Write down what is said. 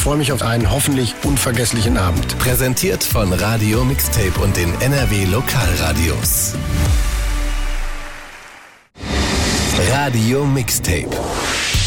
freue mich auf einen hoffentlich unvergesslichen Abend. Präsentiert von Radio Mixtape und den NRW Lokalradios. Radio Mixtape.